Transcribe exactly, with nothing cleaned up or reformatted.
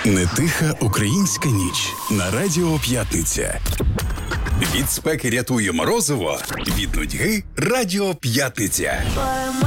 Не тиха українська ніч на Радіо П'ятниця. Від спеки рятує морозиво, від нудьги Радіо П'ятниця.